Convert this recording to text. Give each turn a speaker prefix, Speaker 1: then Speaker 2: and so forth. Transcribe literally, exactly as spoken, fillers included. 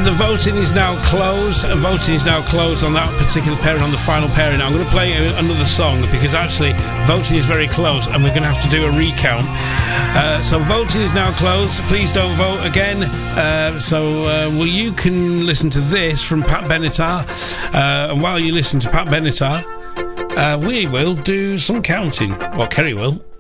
Speaker 1: the voting is now closed. Voting is now closed on that particular pairing, on the final pairing. Now, I'm going to play another song because actually voting is very close and we're going to have to do a recount. Uh, so voting is now closed. Please don't vote again. Uh, so uh, well, you can listen to this from Pat Benatar. Uh, and while you listen to Pat Benatar, uh, we will do some counting. Well, Kerry will.